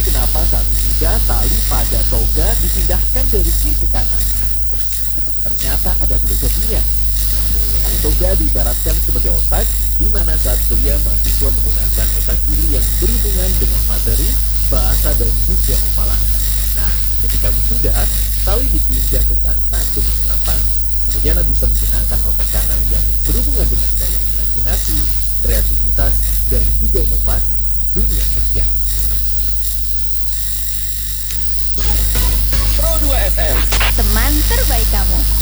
kenapa saat wisuda tali pada toga dipindahkan dari kiri ke kanan. Ternyata ada filosofinya. Tali toga diibaratkan sebagai otak, di mana saat kuliah mahasiswa menggunakan otak kiri yang berhubungan dengan materi, bahasa, dan juga hafalan. Nah, ketika wisuda, tali dipindah ke kanan dengan harapan sarjana bisa menggunakan otak kanan yang berhubungan dengan daya imajinasi, kreativitas, dan juga inovasi di dunia kerja. Pro 2 FM, Teman terbaik kamu.